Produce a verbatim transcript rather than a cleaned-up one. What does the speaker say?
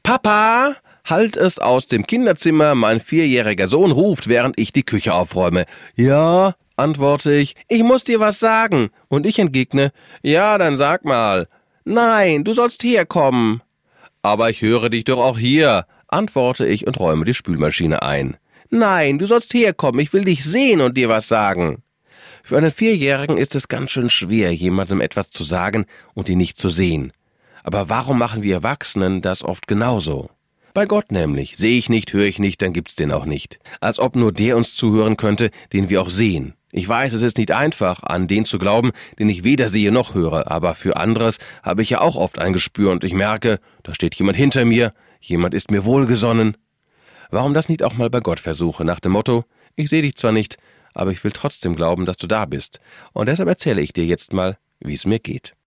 Papa, hallt es aus dem Kinderzimmer, mein vierjähriger Sohn ruft, während ich die Küche aufräume. Ja, antworte ich, ich muss dir was sagen. Und ich entgegne, ja, dann sag mal. Nein, du sollst herkommen. Aber ich höre dich doch auch hier, antworte ich und räume die Spülmaschine ein. Nein, du sollst herkommen, ich will dich sehen und dir was sagen. Für einen Vierjährigen ist es ganz schön schwer, jemandem etwas zu sagen und ihn nicht zu sehen. Aber warum machen wir Erwachsenen das oft genauso? Bei Gott nämlich. Sehe ich nicht, höre ich nicht, dann gibt's den auch nicht. Als ob nur der uns zuhören könnte, den wir auch sehen. Ich weiß, es ist nicht einfach, an den zu glauben, den ich weder sehe noch höre, aber für anderes habe ich ja auch oft ein Gespür und ich merke, da steht jemand hinter mir, jemand ist mir wohlgesonnen. Warum das nicht auch mal bei Gott versuche, nach dem Motto, ich sehe dich zwar nicht, aber ich will trotzdem glauben, dass du da bist. Und deshalb erzähle ich dir jetzt mal, wie es mir geht.